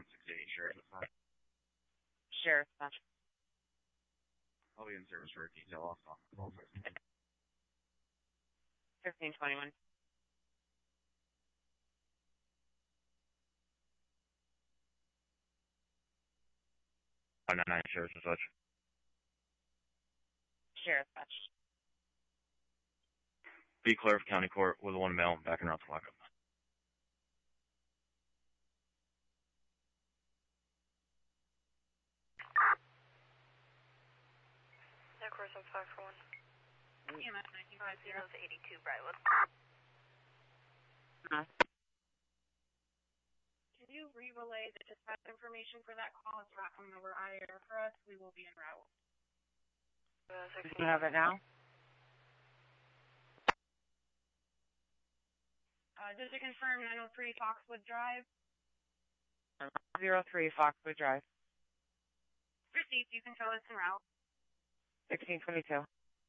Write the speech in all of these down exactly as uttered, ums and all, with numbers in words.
one sixty-eight, Sheriff. Sheriff, gotcha. I'll be in service for a detail off. fifteen twenty-one. five nine nine, Sheriff, as such. Sheriff, gotcha. Be clear of County Court with one male backing around the lockup. Air Course on five four one. E M S nineteen fifty. eighty-two Brightwood. Uh, Can you re-relay the dispatch information for that call? It's not coming over I R for us. We will be en route. Uh, do you have it now? Uh, just to confirm, nine oh three Foxwood Drive. zero three Foxwood Drive. Received. You can tell us en route. sixteen twenty-two.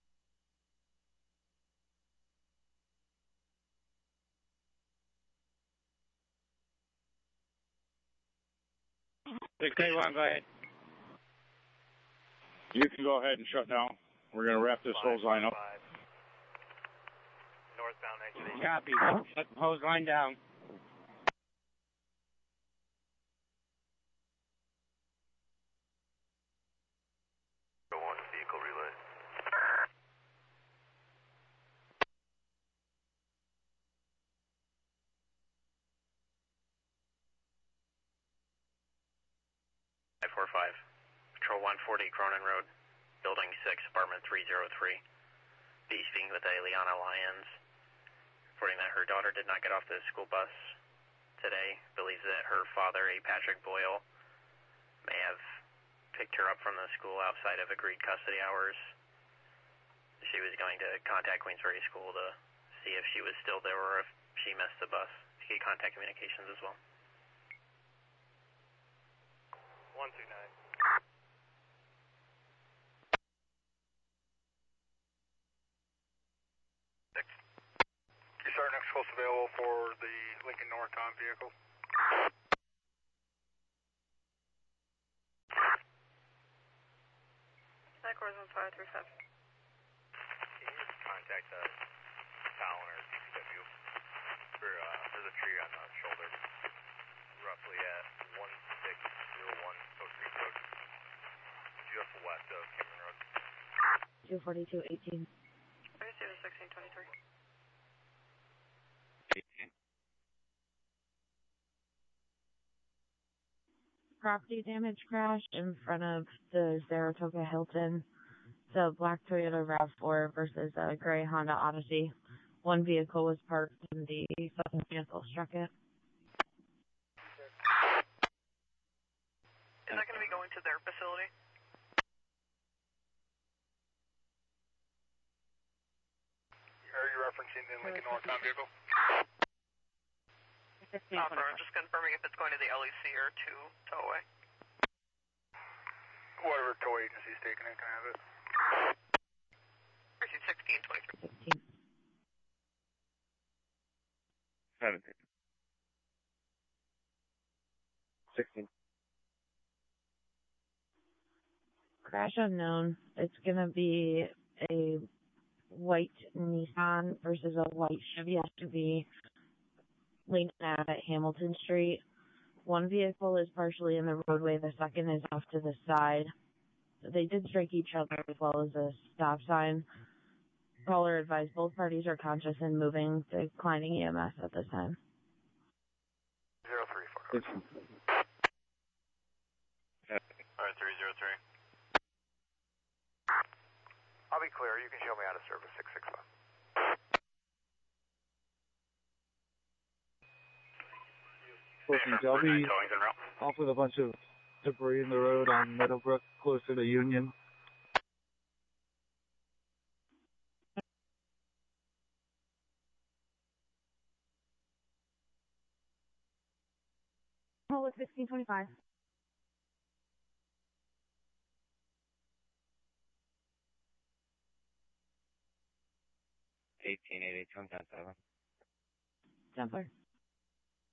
six eight one, go ahead. You can go ahead and shut down. We're going to wrap this hose line up. Northbound exit. Copy. Shut the hose line down. One vehicle relay. five four five. Patrol one forty Cronin Road, Building six, Apartment three oh three. Be speaking with Eliana Lyons, reporting that her daughter did not get off the school bus today. Believes that her father, A. Patrick Boyle, may have picked her up from the school outside of agreed custody hours. She was going to contact Queensbury School to see if she was still there or if she missed the bus to get contact communications as well. one two nine. Six. Is our next close available for the Lincoln Norcom vehicle? Air Course on five three five. Can you contact uh, Fallon or D P W for uh, there's a tree on the shoulder, roughly at one six zero one Coast Creek Road, just west of Cameron Road. two forty-two eighteen. Receiver sixteen twenty-three. eighteen. Property damage crash in front of the Saratoga Hilton. It's a black Toyota RAV four versus a gray Honda Odyssey. One vehicle was parked and the second vehicle struck it. Is that going to be going to their facility? Are you referencing the Lincoln Norcom vehicle? Oh, sorry, I'm just confirming if it's going to the L E C or to Towaway. Whatever tow agency's taking it, can I have it? Receive sixteen twenty-three. sixteen. seventeen. sixteen. Crash unknown. It's going to be a white Nissan versus a white Chevy S U V leaning out at Hamilton Street. One vehicle is partially in the roadway, the second is off to the side. They did strike each other as well as a stop sign. Caller advised both parties are conscious and moving, declining E M S at this time. zero three four. Alright, three zero three. I'll be clear, you can show me out of service six six five. I'll be off with a bunch of debris in the road on Meadowbrook, closer to Union. Hold at sixteen twenty-five. eighteen eighty, ten seven. Templar.